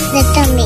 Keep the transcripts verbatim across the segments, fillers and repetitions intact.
de Tommy.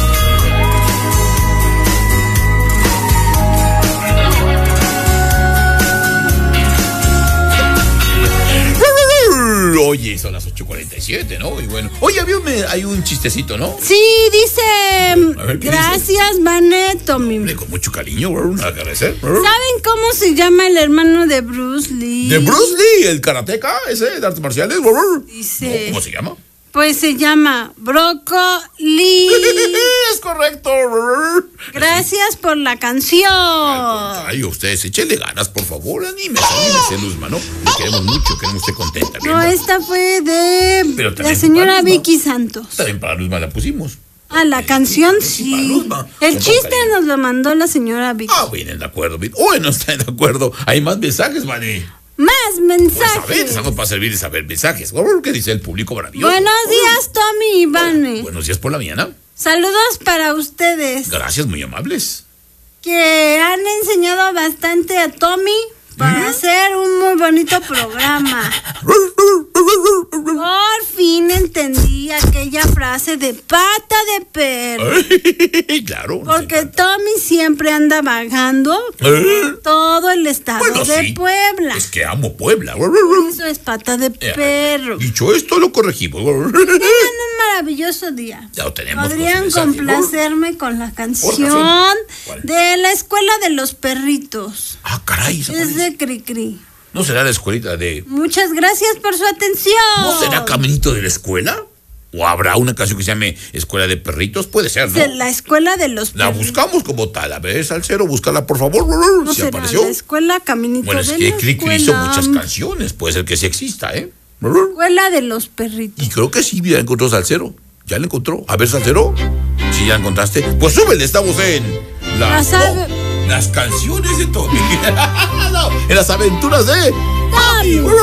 Oye, son las ocho cuarenta y siete, ¿no? Y bueno, oye, había un, hay un chistecito, ¿no? Sí, dice, ver, gracias, dice? Vane, Tommy. Hombre, con mucho cariño, un agradecer. ¿Saben cómo se llama el hermano de Bruce Lee? ¿De Bruce Lee, el karateca ese de artes marciales? Dice, ¿cómo se llama? Pues se llama Brócoli. Es correcto. Gracias por la canción. Ay, ustedes, échenle ganas, por favor. Anímese, anímese, Luzma, ¿no? Le queremos mucho, queremos usted contenta. No, esta fue de la señora Vicky Santos. También para Luzma la pusimos. Ah, la canción sí. El chiste nos lo mandó la señora Vicky. Ah, bien, de acuerdo. Bueno, está de acuerdo. Hay más mensajes, Vane. Más mensajes. Pues a ver, estamos para servir de saber mensajes. ¿Qué dice el público maravilloso? Buenos días, Tommy y Vane. Buenos días por la mañana. Saludos para ustedes. Gracias, muy amables. Que han enseñado bastante a Tommy para hacer un muy bonito programa. Por fin entendí aquella frase de pata de perro. Claro. Porque Tommy siempre anda vagando por todo el estado bueno, de sí. Puebla. Es que amo Puebla. Eso es pata de perro. Dicho esto, lo corregimos. Tengan un maravilloso día. Ya lo tenemos. Podrían complacerme con la canción de la escuela de los perritos. Ah, caray. Es de Cricri. ¿No será la escuelita de...? Muchas gracias por su atención. ¿No será Caminito de la Escuela? ¿O habrá una canción que se llame Escuela de Perritos? Puede ser, ¿no? De la Escuela de los La Perritos. Buscamos como tal. A ver, Salcero, búscala, por favor. ¿No si será apareció. La Escuela Caminito bueno, de es que la Cricri hizo muchas canciones. Puede ser que sí exista, ¿eh? Escuela de los Perritos. Y creo que sí, ya encontró Salcero. Ya la encontró. A ver, Salcero. Si ya la encontraste. Pues súbele, estamos en... Las, no, las canciones de Tommy. No, en las aventuras de... Tommy.